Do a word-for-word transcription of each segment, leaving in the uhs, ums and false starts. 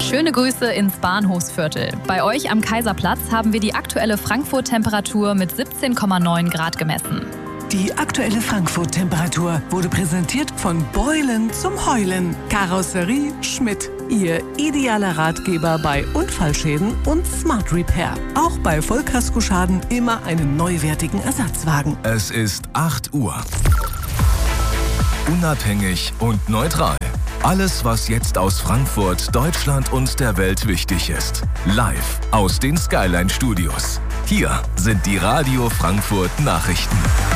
Schöne Grüße ins Bahnhofsviertel. Bei euch am Kaiserplatz haben wir die aktuelle Frankfurt-Temperatur mit siebzehn Komma neun Grad gemessen. Die aktuelle Frankfurt-Temperatur wurde präsentiert von Beulen zum Heulen. Karosserie Schmidt. Ihr idealer Ratgeber bei Unfallschäden und Smart Repair. Auch bei Vollkaskoschaden immer einen neuwertigen Ersatzwagen. Es ist acht Uhr. Unabhängig und neutral. Alles, was jetzt aus Frankfurt, Deutschland und der Welt wichtig ist. Live aus den Skyline Studios. Hier sind die Radio Frankfurt Nachrichten.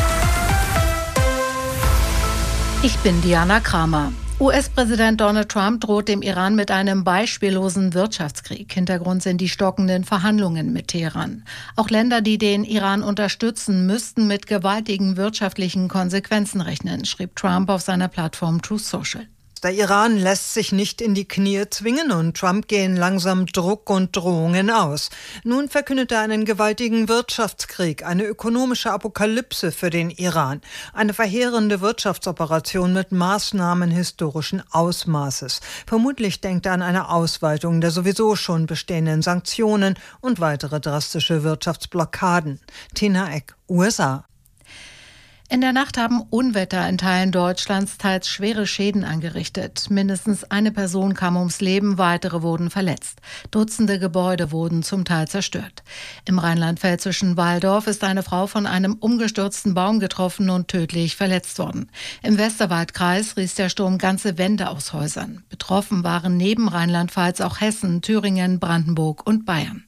Ich bin Diana Kramer. U S-Präsident Donald Trump droht dem Iran mit einem beispiellosen Wirtschaftskrieg. Hintergrund sind die stockenden Verhandlungen mit Teheran. Auch Länder, die den Iran unterstützen, müssten mit gewaltigen wirtschaftlichen Konsequenzen rechnen, schrieb Trump auf seiner Plattform Truth Social. Der Iran lässt sich nicht in die Knie zwingen und Trump gehen langsam Druck und Drohungen aus. Nun verkündet er einen gewaltigen Wirtschaftskrieg, eine ökonomische Apokalypse für den Iran. Eine verheerende Wirtschaftsoperation mit Maßnahmen historischen Ausmaßes. Vermutlich denkt er an eine Ausweitung der sowieso schon bestehenden Sanktionen und weitere drastische Wirtschaftsblockaden. Tina Eck, U S A. In der Nacht haben Unwetter in Teilen Deutschlands teils schwere Schäden angerichtet. Mindestens eine Person kam ums Leben, weitere wurden verletzt. Dutzende Gebäude wurden zum Teil zerstört. Im rheinland-pfälzischen Walldorf ist eine Frau von einem umgestürzten Baum getroffen und tödlich verletzt worden. Im Westerwaldkreis riss der Sturm ganze Wände aus Häusern. Betroffen waren neben Rheinland-Pfalz auch Hessen, Thüringen, Brandenburg und Bayern.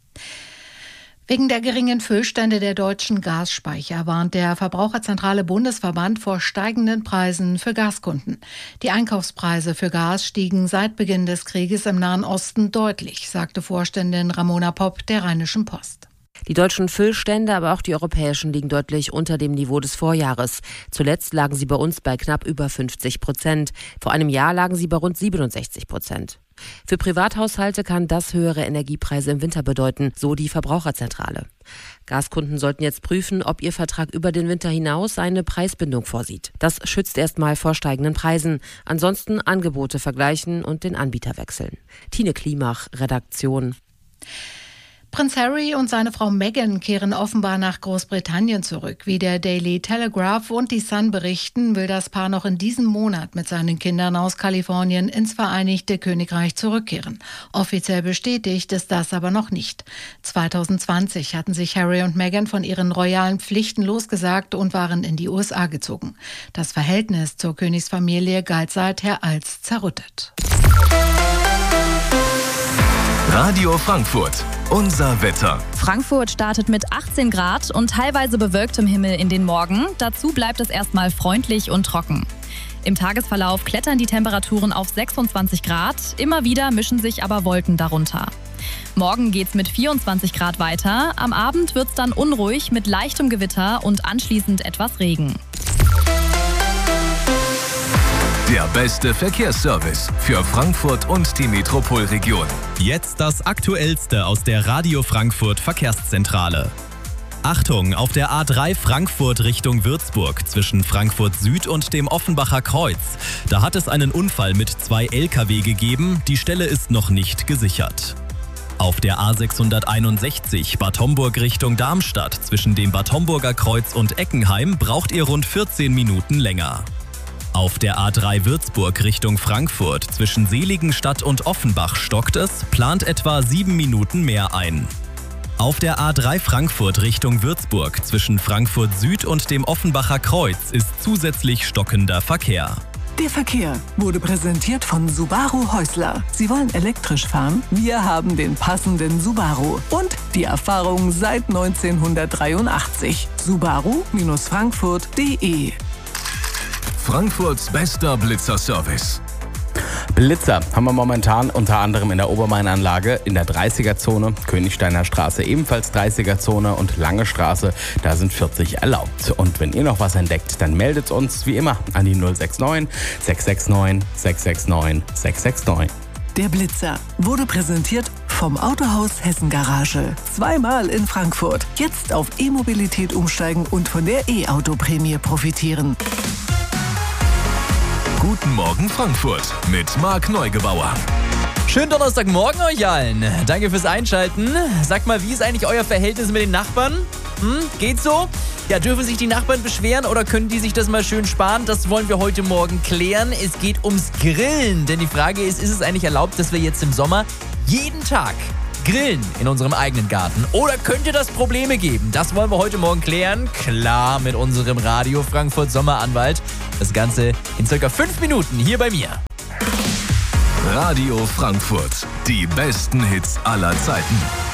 Wegen der geringen Füllstände der deutschen Gasspeicher warnt der Verbraucherzentrale Bundesverband vor steigenden Preisen für Gaskunden. Die Einkaufspreise für Gas stiegen seit Beginn des Krieges im Nahen Osten deutlich, sagte Vorständin Ramona Popp der Rheinischen Post. Die deutschen Füllstände, aber auch die europäischen, liegen deutlich unter dem Niveau des Vorjahres. Zuletzt lagen sie bei uns bei knapp über fünfzig Prozent. Vor einem Jahr lagen sie bei rund siebenundsechzig Prozent. Für Privathaushalte kann das höhere Energiepreise im Winter bedeuten, so die Verbraucherzentrale. Gaskunden sollten jetzt prüfen, ob ihr Vertrag über den Winter hinaus eine Preisbindung vorsieht. Das schützt erstmal vor steigenden Preisen. Ansonsten Angebote vergleichen und den Anbieter wechseln. Tine Klimach, Redaktion. Prinz Harry und seine Frau Meghan kehren offenbar nach Großbritannien zurück. Wie der Daily Telegraph und die Sun berichten, will das Paar noch in diesem Monat mit seinen Kindern aus Kalifornien ins Vereinigte Königreich zurückkehren. Offiziell bestätigt ist das aber noch nicht. zwanzig zwanzig hatten sich Harry und Meghan von ihren royalen Pflichten losgesagt und waren in die U S A gezogen. Das Verhältnis zur Königsfamilie galt seither als zerrüttet. Radio Frankfurt, unser Wetter. Frankfurt startet mit achtzehn Grad und teilweise bewölktem Himmel in den Morgen. Dazu bleibt es erstmal freundlich und trocken. Im Tagesverlauf klettern die Temperaturen auf sechsundzwanzig Grad. Immer wieder mischen sich aber Wolken darunter. Morgen geht's mit vierundzwanzig Grad weiter. Am Abend wird's dann unruhig mit leichtem Gewitter und anschließend etwas Regen. Der beste Verkehrsservice für Frankfurt und die Metropolregion. Jetzt das Aktuellste aus der Radio Frankfurt Verkehrszentrale. Achtung, auf der A drei Frankfurt Richtung Würzburg zwischen Frankfurt Süd und dem Offenbacher Kreuz. Da hat es einen Unfall mit zwei L K W gegeben. Die Stelle ist noch nicht gesichert. Auf der A sechshunderteinundsechzig Bad Homburg Richtung Darmstadt zwischen dem Bad Homburger Kreuz und Eckenheim braucht ihr rund vierzehn Minuten länger. Auf der A drei Würzburg Richtung Frankfurt zwischen Seligenstadt und Offenbach stockt es, plant etwa sieben Minuten mehr ein. Auf der A drei Frankfurt Richtung Würzburg zwischen Frankfurt Süd und dem Offenbacher Kreuz ist zusätzlich stockender Verkehr. Der Verkehr wurde präsentiert von Subaru Häusler. Sie wollen elektrisch fahren? Wir haben den passenden Subaru und die Erfahrung seit neunzehnhundertdreiundachtzig. Subaru Frankfurt punkt de. Frankfurts bester Blitzer-Service. Blitzer haben wir momentan unter anderem in der Obermain-Anlage, in der dreißiger-Zone, Königsteiner Straße ebenfalls dreißiger-Zone und Lange Straße, da sind vierzig erlaubt. Und wenn ihr noch was entdeckt, dann meldet uns wie immer an die null sechs neun, sechs sechs neun, sechs sechs neun, sechs sechs neun. Der Blitzer wurde präsentiert vom Autohaus Hessen Garage. Zweimal in Frankfurt. Jetzt auf E-Mobilität umsteigen und von der E-Auto-Prämie profitieren. Guten Morgen Frankfurt mit Marc Neugebauer. Schönen Donnerstagmorgen euch allen. Danke fürs Einschalten. Sagt mal, wie ist eigentlich euer Verhältnis mit den Nachbarn? Hm, geht so? Ja, dürfen sich die Nachbarn beschweren oder können die sich das mal schön sparen? Das wollen wir heute Morgen klären. Es geht ums Grillen. Denn die Frage ist, ist es eigentlich erlaubt, dass wir jetzt im Sommer jeden Tag grillen in unserem eigenen Garten? Oder könnte das Probleme geben? Das wollen wir heute Morgen klären. Klar, mit unserem Radio Frankfurt Sommeranwalt. Das Ganze in circa fünf Minuten hier bei mir. Radio Frankfurt. Die besten Hits aller Zeiten.